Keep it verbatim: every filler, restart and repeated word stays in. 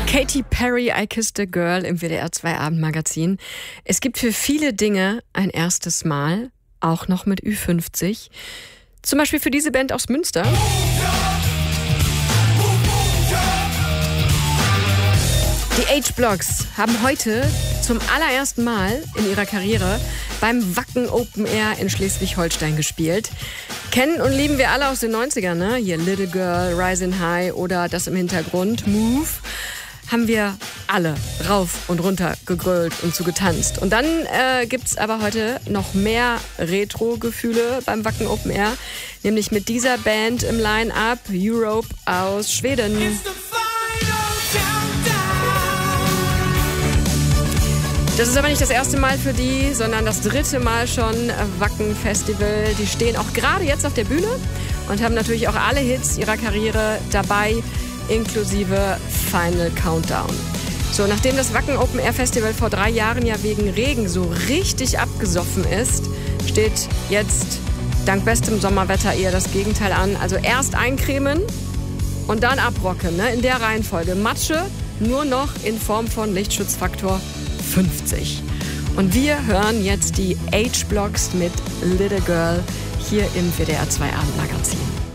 Katy Perry, I Kissed a Girl im W D R zwei Abendmagazin. Es gibt für viele Dinge ein erstes Mal, auch noch mit Ü fünfzig. Zum Beispiel für diese Band aus Münster. Die H-Blocks haben heute zum allerersten Mal in ihrer Karriere beim Wacken Open Air in Schleswig-Holstein gespielt. Kennen und lieben wir alle aus den neunzigern, ne? Hier Little Girl, Rising High oder das im Hintergrund, Move. Haben wir alle rauf und runter gegrölt und zu getanzt. Und dann äh, gibt's aber heute noch mehr Retro-Gefühle beim Wacken Open Air, nämlich mit dieser Band im Line-Up, Europe aus Schweden. Das ist aber nicht das erste Mal für die, sondern das dritte Mal schon Wacken Festival. Die stehen auch gerade jetzt auf der Bühne und haben natürlich auch alle Hits ihrer Karriere dabei, inklusive Final Countdown. So, nachdem das Wacken Open Air Festival vor drei Jahren ja wegen Regen so richtig abgesoffen ist, steht jetzt dank bestem Sommerwetter eher das Gegenteil an. Also erst eincremen und dann abrocken, ne? In der Reihenfolge. Matsche nur noch in Form von Lichtschutzfaktor fünfzig. Und wir hören jetzt die H-Blocks mit Little Girl hier im W D R zwei Abendmagazin.